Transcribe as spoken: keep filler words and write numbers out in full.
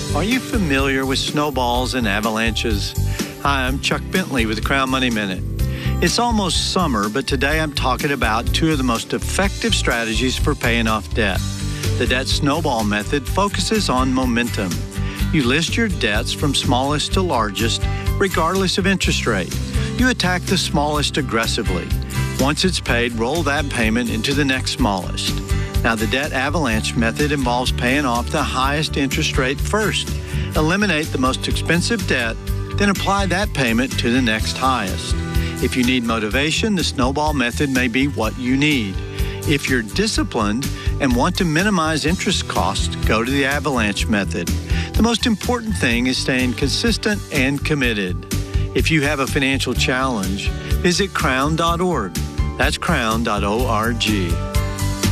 Are you familiar with snowballs and avalanches? Hi, I'm Chuck Bentley with the Crown Money Minute. It's almost summer, but today I'm talking about two of the most effective strategies for paying off debt. The debt snowball method focuses on momentum. You list your debts from smallest to largest, regardless of interest rate. You attack the smallest aggressively. Once it's paid, roll that payment into the next smallest. Now, the debt avalanche method involves paying off the highest interest rate first. Eliminate the most expensive debt, then apply that payment to the next highest. If you need motivation, the snowball method may be what you need. If you're disciplined and want to minimize interest costs, go to the avalanche method. The most important thing is staying consistent and committed. If you have a financial challenge, visit crown dot org. That's crown dot org.